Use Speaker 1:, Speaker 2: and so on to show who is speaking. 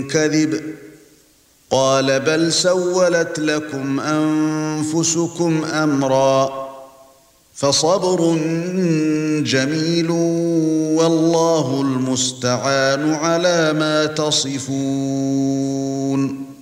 Speaker 1: كذب قال بل سولت لكم أنفسكم أمرا فصبر جميل والله المستعان على ما تصفون